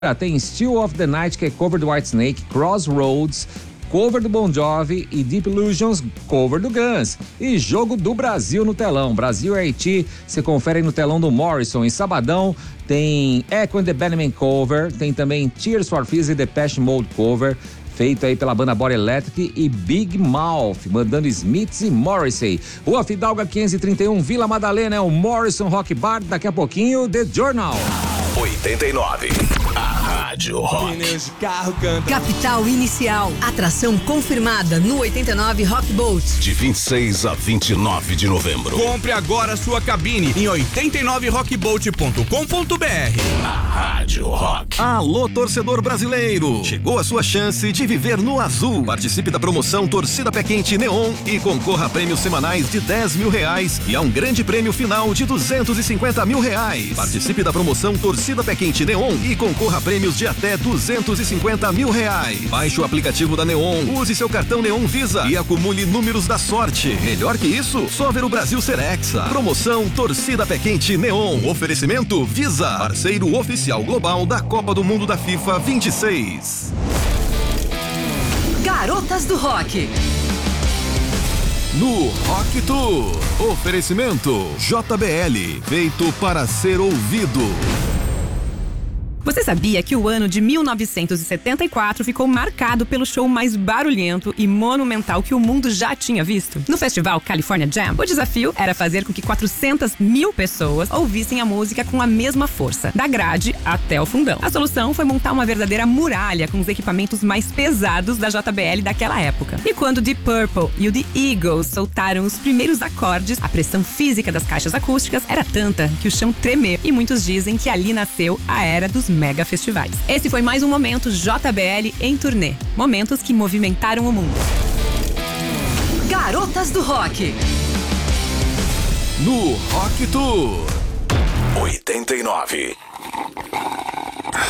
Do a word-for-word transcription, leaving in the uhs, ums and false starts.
Tem Still of the Night, que é cover do Whitesnake, Crossroads, cover do Bon Jovi e Deep Illusions, cover do Guns. E Jogo do Brasil no telão. Brasil e Haiti, você confere aí no telão do Morrison. E sabadão tem Echo and the Bunnymen cover, tem também Tears for Fears e Depeche Mode cover, feito aí pela banda Body Electric e Big Mouth, mandando Smiths e Morrissey. Rua Fidalga quinhentos e trinta e um, Vila Madalena, é o Morrison Rock Bar. Daqui a pouquinho, The Journal. oitenta e nove. A Rádio Rock. Pneus de carro canta. Capital Inicial. Atração confirmada no oitenta e nove Rock Boat. De vinte e seis a vinte e nove de novembro. Compre agora sua cabine em oitenta e nove rock boat ponto com ponto b r. A Rádio Rock. Alô, torcedor brasileiro. Chegou a sua chance de viver no azul. Participe da promoção Torcida Pé Quente Neon e concorra a prêmios semanais de dez mil reais e a um grande prêmio final de duzentos e cinquenta mil reais. Participe da promoção Torcida Pé Quente Neon e concorra a prêmios de até duzentos e cinquenta mil reais. Baixe o aplicativo da Neon, use seu cartão Neon Visa e acumule números da sorte. Melhor que isso, só ver o Brasil ser hexa. Promoção Torcida Pé Quente Neon. Oferecimento Visa, parceiro oficial global da Copa do Mundo da FIFA vinte e seis. Garotas do Rock. No Rock Tour. Oferecimento J B L, feito para ser ouvido. Você sabia que o ano de mil novecentos e setenta e quatro ficou marcado pelo show mais barulhento e monumental que o mundo já tinha visto? No festival California Jam, o desafio era fazer com que quatrocentas mil pessoas ouvissem a música com a mesma força, da grade até o fundão. A solução foi montar uma verdadeira muralha com os equipamentos mais pesados da J B L daquela época. E quando Deep Purple e o The Eagles soltaram os primeiros acordes, a pressão física das caixas acústicas era tanta que o chão tremeu, e muitos dizem que ali nasceu a era dos mega festivais. Esse foi mais um momento J B L em turnê. Momentos que movimentaram o mundo. Garotas do Rock. No Rock Tour. oitenta e nove.